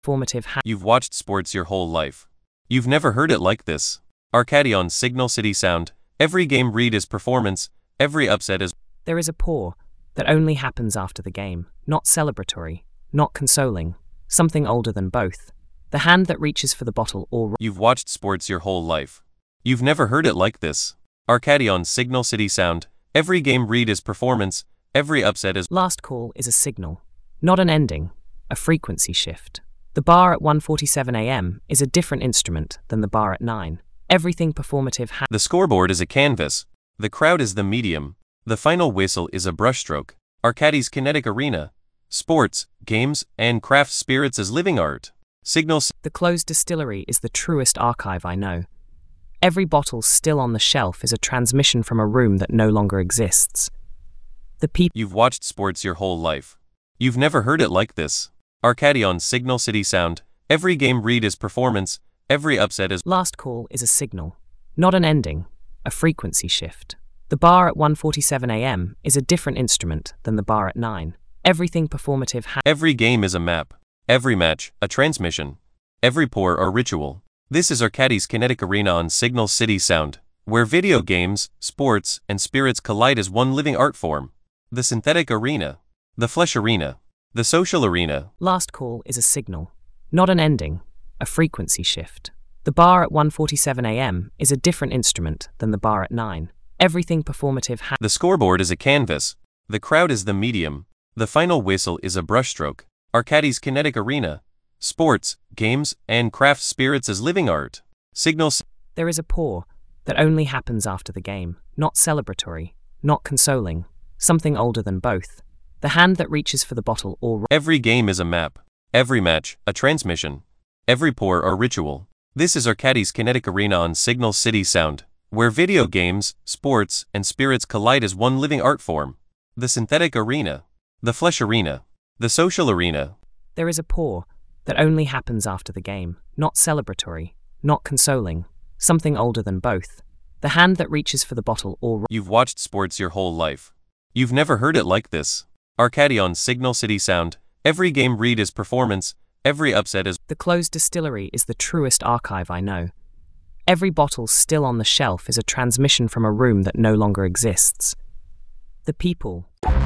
Formative. You've watched sports your whole life. You've never heard it like this. Arcadi on Signal City Sound. Every game read is performance, every upset is... There is a pause that only happens after the game, not celebratory, not consoling, something older than both. The hand that reaches for the bottle or... You've watched sports your whole life. You've never heard it like this. Arcadi on Signal City Sound. Every game read is performance, every upset is... Last call is a signal, not an ending, a frequency shift. The bar at 1:47 a.m. is a different instrument than the bar at 9. Everything performative. The scoreboard is a canvas. The crowd is the medium. The final whistle is a brushstroke. Arcadi's kinetic arena. Sports, games, and craft spirits as living art. Signals. The closed distillery is the truest archive I know. Every bottle still on the shelf is a transmission from a room that no longer exists. The people. You've watched sports your whole life. You've never heard it like this. Arcadi on Signal City Sound. Every game read is performance, every upset is... Last call is a signal, not an ending, a frequency shift. The bar at 1:47 a.m. is a different instrument than the bar at 9. Everything performative. Every game is a map. Every match, a transmission. Every pour or ritual. This is Arcadi's kinetic arena on Signal City Sound, where video games, sports, and spirits collide as one living art form. The synthetic arena. The flesh arena. The social arena. Last call is a signal, not an ending, a frequency shift. The bar at 1:47 a.m. is a different instrument than the bar at 9. Everything performative. The scoreboard is a canvas. The crowd is the medium. The final whistle is a brushstroke. Arcadi's kinetic arena. Sports, games, and craft spirits as living art. Signals. There is a pause that only happens after the game, not celebratory, not consoling, something older than both. The hand that reaches for the bottle or... Every game is a map. Every match, a transmission. Every pour or ritual. This is Arcadi's kinetic arena on Signal City Sound, where video games, sports, and spirits collide as one living art form. The synthetic arena. The flesh arena. The social arena. There is a pause that only happens after the game, not celebratory, not consoling, something older than both. The hand that reaches for the bottle or... You've watched sports your whole life. You've never heard it like this. Arcadi on Signal City Sound. Every game read is performance, every upset is... The closed distillery is the truest archive I know. Every bottle still on the shelf is a transmission from a room that no longer exists. The people.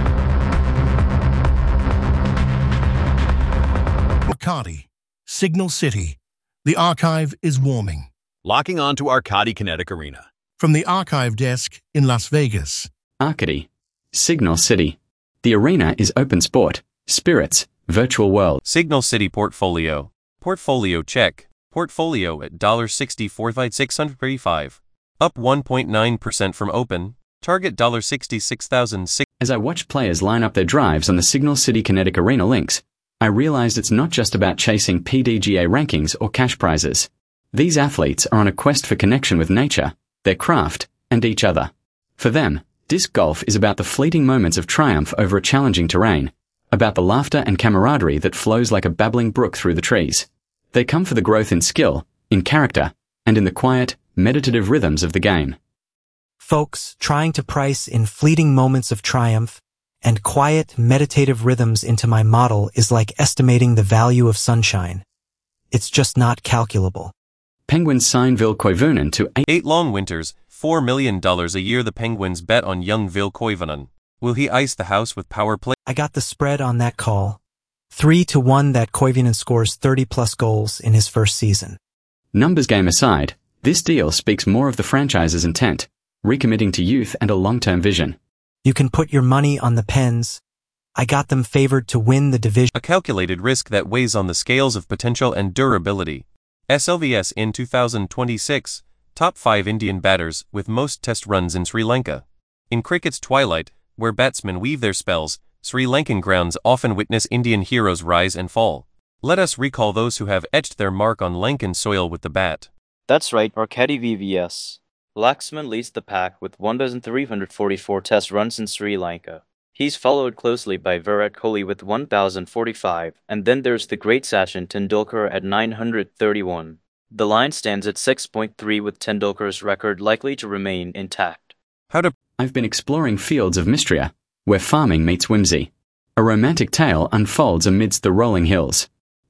Arcadi, Signal City. The archive is warming. Locking on to Arcadi Kinetic Arena. From the archive desk in Las Vegas. Arcadi, Signal City. The arena is open sport, spirits, virtual world. Signal City Portfolio. Portfolio check. Portfolio at $64,635. Up 1.9% from open. Target $66,006. As I watch players line up their drives on the Signal City Kinetic Arena links, I realized it's not just about chasing PDGA rankings or cash prizes. These athletes are on a quest for connection with nature, their craft, and each other. For them, disc golf is about the fleeting moments of triumph over a challenging terrain, about the laughter and camaraderie that flows like a babbling brook through the trees. They come for the growth in skill, in character, and in the quiet, meditative rhythms of the game. Folks trying to price in fleeting moments of triumph and quiet, meditative rhythms into my model is like estimating the value of sunshine. It's just not calculable. Penguins sign Ville Koivunen to 8 long winters, $4 million a year. The Penguins bet on young Ville Koivunen. Will he ice the house with power play? I got the spread on that call. 3-1 that Koivunen scores 30-plus goals in his first season. Numbers game aside, this deal speaks more of the franchise's intent, recommitting to youth and a long-term vision. You can put your money on the Pens. I got them favored to win the division. A calculated risk that weighs on the scales of potential and durability. SLVS in 2026, top 5 Indian batters with most test runs in Sri Lanka. In cricket's twilight, where batsmen weave their spells, Sri Lankan grounds often witness Indian heroes rise and fall. Let us recall those who have etched their mark on Lankan soil with the bat. That's right, Arcadi VVS. Laxman leads the pack with 1,344 test runs in Sri Lanka. He's followed closely by Virat Kohli with 1,045, and then there's the great Sachin Tendulkar at 931. The line stands at 6.3 with Tendulkar's record likely to remain intact. I've been exploring fields of Mystria, where farming meets whimsy. A romantic tale unfolds amidst the rolling hills.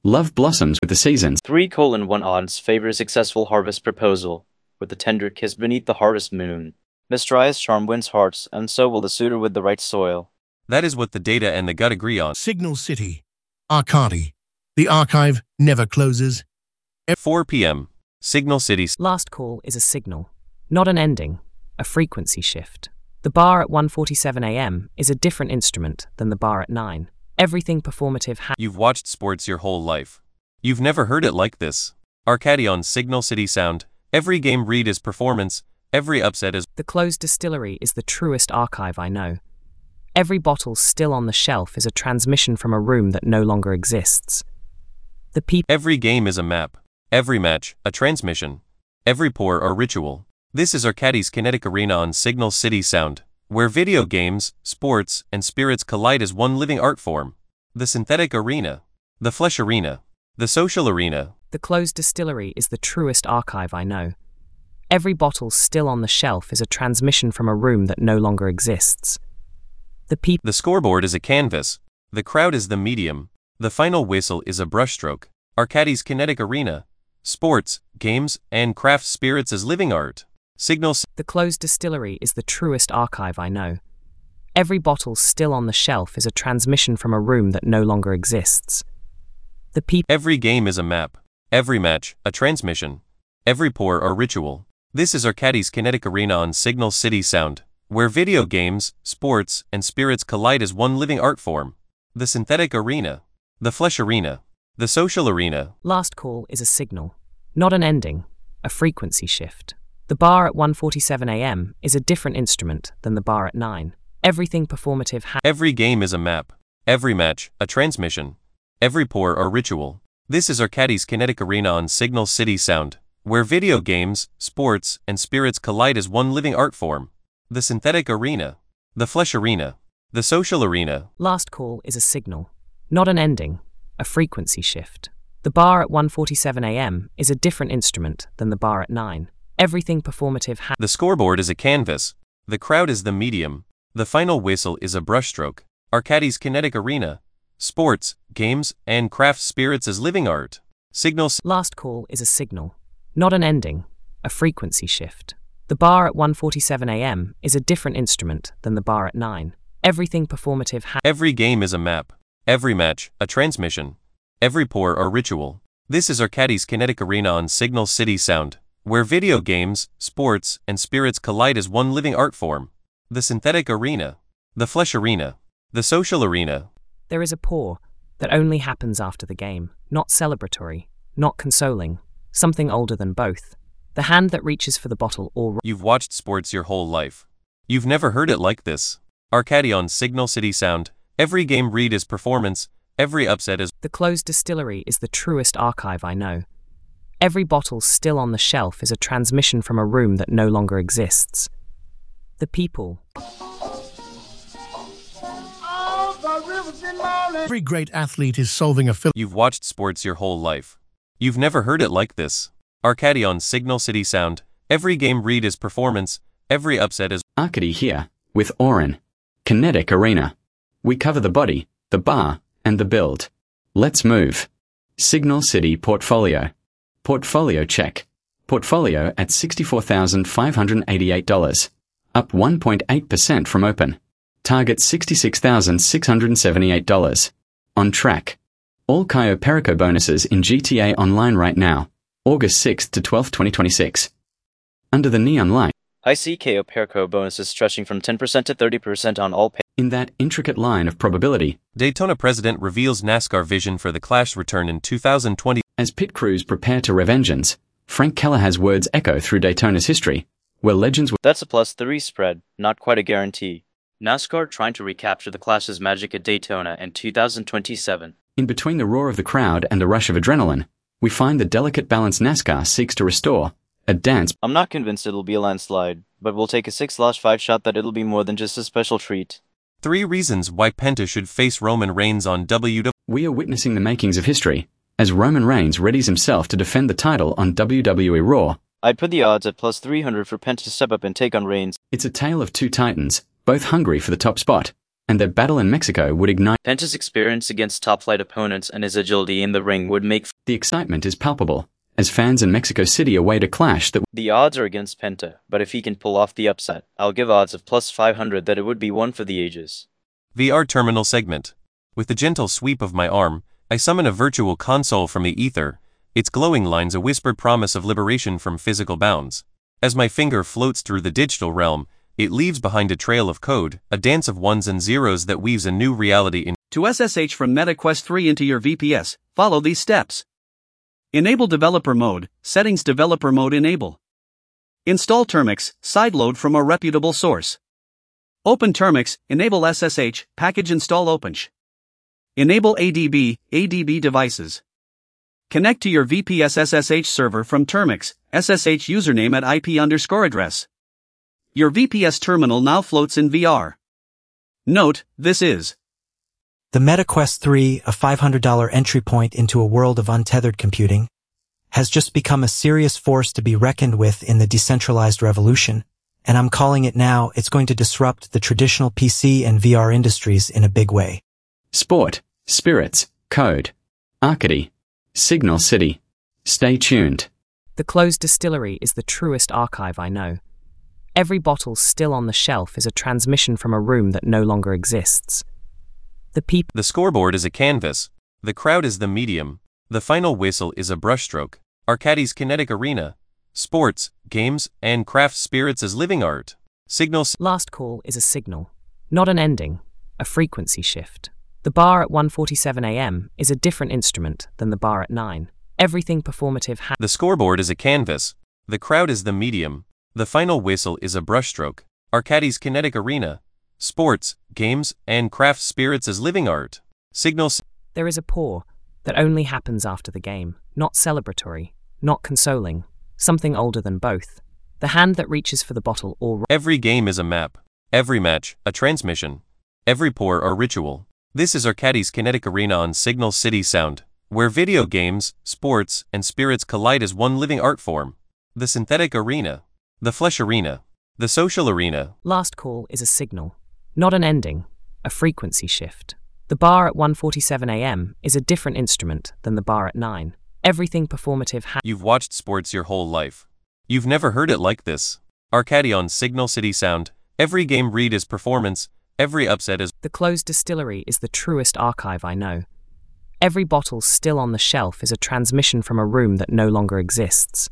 Love blossoms with the seasons. 3:1 odds favor successful harvest proposal, with a tender kiss beneath the harvest moon. Mistrious charm wins hearts, and so will the suitor with the right soil. That is what the data and the gut agree on. Signal City, Arcadi. The archive never closes. 4 p.m. Signal City. Last call is a signal, not an ending, a frequency shift. The bar at 1:47 a.m. is a different instrument than the bar at 9. Everything performative You've watched sports your whole life. You've never heard it like this. Arcadi on Signal City Sound. Every game read is performance, every upset is... The closed distillery is the truest archive I know. Every bottle still on the shelf is a transmission from a room that no longer exists. The people... Every game is a map. Every match, a transmission. Every pour or ritual. This is Arcadi's Kinetic Arena on Signal City Sound, where video games, sports, and spirits collide as one living art form. The synthetic arena. The flesh arena. The social arena. The closed distillery is the truest archive I know. Every bottle still on the shelf is a transmission from a room that no longer exists. The scoreboard is a canvas. The crowd is the medium. The final whistle is a brushstroke. Arcadi's Kinetic Arena. Sports, games, and craft spirits as living art. The closed distillery is the truest archive I know. Every bottle still on the shelf is a transmission from a room that no longer exists. Every game is a map. Every match, a transmission. Every pour or ritual. This is Arcadi's Kinetic Arena on Signal City Sound, where video games, sports, and spirits collide as one living art form. The synthetic arena. The flesh arena. The social arena. Last call is a signal, not an ending, a frequency shift. The bar at 1:47 a.m. is a different instrument than the bar at 9. Everything performative Every game is a map. Every match, a transmission. Every pour or ritual. This is Arcadi's Kinetic Arena on Signal City Sound, where video games, sports, and spirits collide as one living art form. The synthetic arena. The flesh arena. The social arena. Last call is a signal, not an ending, a frequency shift. The bar at 1:47 a.m. is a different instrument than the bar at 9. Everything performative The scoreboard is a canvas. The crowd is the medium. The final whistle is a brushstroke. Arcadi's Kinetic Arena. Sports, games, and craft spirits as living art. Last call is a signal, not an ending, a frequency shift. The bar at 1:47 a.m. is a different instrument than the bar at 9. Everything performative Every game is a map. Every match, a transmission. Every pour or ritual. This is Arcadi's Kinetic Arena on Signal City Sound, where video games, sports, and spirits collide as one living art form. The synthetic arena. The flesh arena. The social arena. There is a pour that only happens after the game, not celebratory, not consoling, something older than both. The hand that reaches for the bottle or... You've watched sports your whole life. You've never heard it like this. Arcadi on Signal City Sound. Every game read is performance. Every upset is... The closed distillery is the truest archive I know. Every bottle still on the shelf is a transmission from a room that no longer exists. The people. Every great athlete is solving a You've watched sports your whole life. You've never heard it like this. Arcadi on Signal City Sound. Every game read is performance. Every upset is... Arcadi here, with Oren. Kinetic Arena. We cover the body, the bar, and the build. Let's move. Signal City Portfolio. Portfolio check. Portfolio at $64,588. Up 1.8% from open. Target $66,678. On track. All Cayo Perico bonuses in GTA Online right now. August 6th to 12th, 2026. Under the neon light. I see Cayo Perico bonuses stretching from 10% to 30% on all in that intricate line of probability. Daytona president reveals NASCAR vision for the Clash return in 2020. As pit crews prepare to revengeance, Frank Kelleher's words echo through Daytona's history, where legends were... That's a +3 spread, not quite a guarantee. NASCAR trying to recapture the Clash's magic at Daytona in 2027. In between the roar of the crowd and the rush of adrenaline, we find the delicate balance NASCAR seeks to restore, a dance... I'm not convinced it'll be a landslide, but we'll take a 6/5 shot that it'll be more than just a special treat. 3 reasons why Penta should face Roman Reigns on WWE. We are witnessing the makings of history, as Roman Reigns readies himself to defend the title on WWE Raw. I'd put the odds at +300 for Penta to step up and take on Reigns. It's a tale of two titans, both hungry for the top spot. and their battle in Mexico would ignite. Penta's experience against top-flight opponents and his agility in the ring would make The excitement is palpable, as fans in Mexico City await a clash that the odds are against Penta, but if he can pull off the upset, I'll give odds of plus 500 that it would be one for the ages. VR terminal segment. With the gentle sweep of my arm, I summon a virtual console from the ether, its glowing lines a whispered promise of liberation from physical bounds. As my finger floats through the digital realm, it leaves behind a trail of code, a dance of ones and zeros that weaves a new reality in. To SSH from MetaQuest 3 into your VPS, follow these steps. Enable Developer Mode, Settings Developer Mode Enable. Install Termux, sideload from a reputable source. Open Termux, enable SSH, package install OpenSH. Enable ADB, ADB devices. Connect to your VPS SSH server from Termux, SSH username at IP_address. Your VPS terminal now floats in VR. Note, this is The MetaQuest 3, a $500 entry point into a world of untethered computing, has just become a serious force to be reckoned with in the decentralized revolution, and I'm calling it now. It's going to disrupt the traditional PC and VR industries in a big way. Sport, Spirits, Code, Arcady, Signal City. Stay tuned. The closed distillery is the truest archive I know. Every bottle still on the shelf is a transmission from a room that no longer exists. The scoreboard is a canvas. The crowd is the medium. The final whistle is a brushstroke. Arcadis Kinetic Arena. Sports, games, and craft spirits as living art. Last call is a signal, not an ending, a frequency shift. The bar at 1:47 a.m. is a different instrument than the bar at 9. Everything performative The scoreboard is a canvas. The crowd is the medium. The final whistle is a brushstroke. Arcadis Kinetic Arena. Sports, games, and craft spirits as living art. There is a pour that only happens after the game, not celebratory, not consoling, something older than both. The hand that reaches for the bottle or... Every game is a map. Every match, a transmission. Every pour, a ritual. This is Arcadis Kinetic Arena on Signal City Sound, where video games, sports, and spirits collide as one living art form. The synthetic arena. The flesh arena. The social arena. Last call is a signal, not an ending, a frequency shift. The bar at 1:47 a.m. is a different instrument than the bar at 9. Everything performative You've watched sports your whole life. You've never heard it like this. Arcady on Signal City Sound. Every game read is performance. Every upset is... The closed distillery is the truest archive I know. Every bottle still on the shelf is a transmission from a room that no longer exists.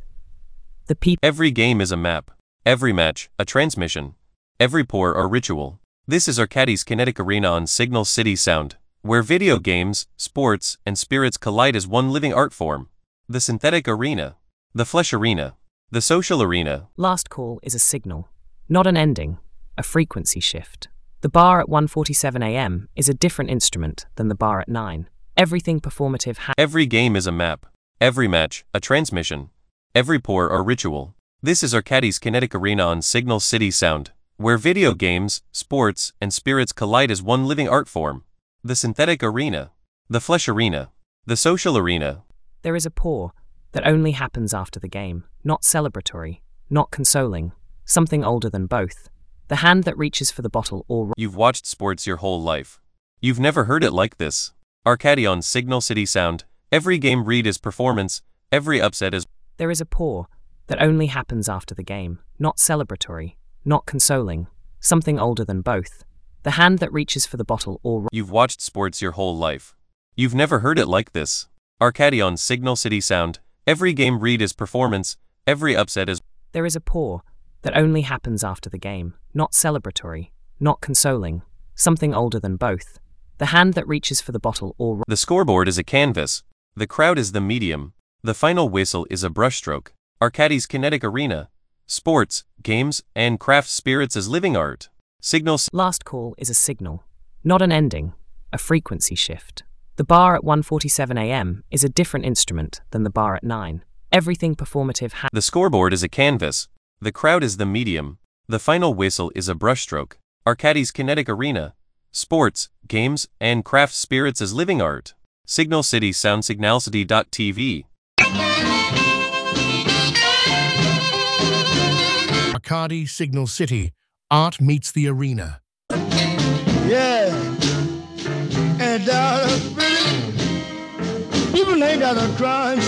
Every game is a map. Every match, a transmission. Every pour, a ritual. This is Arcadis Kinetic Arena on Signal City Sound, where video games, sports, and spirits collide as one living art form. The synthetic arena. The flesh arena. The social arena. Last call is a signal, not an ending, a frequency shift. The bar at 1:47 a.m. is a different instrument than the bar at 9. Everything performative Every game is a map. Every match, a transmission. Every pour, a ritual. This is Arcadis Kinetic Arena on Signal City Sound, where video games, sports, and spirits collide as one living art form. The synthetic arena. The flesh arena. The social arena. There is a pour that only happens after the game, not celebratory, not consoling, something older than both. The hand that reaches for the bottle or... You've watched sports your whole life. You've never heard it like this. Arcady on Signal City Sound. Every game read is performance. Every upset is... There is a pour that only happens after the game, not celebratory, not consoling, something older than both. The hand that reaches for the bottle or... You've watched sports your whole life. You've never heard it like this. Arcady on Signal City Sound. Every game read is performance. Every upset is... There is a pour that only happens after the game, not celebratory, not consoling, something older than both. The hand that reaches for the bottle or... The scoreboard is a canvas. The crowd is the medium. The final whistle is a brushstroke. Arcadis Kinetic Arena. Sports, games, and craft spirits as living art. Last call is a signal, not an ending, a frequency shift. The bar at 1:47 a.m. is a different instrument than the bar at 9. Everything performative The scoreboard is a canvas. The crowd is the medium. The final whistle is a brushstroke. Arcadis Kinetic Arena. Sports, games, and craft spirits as living art. Signal City Sound. Signalcity.tv. Arcady Signal City. Art meets the arena. Yeah. And people ain't got a crime.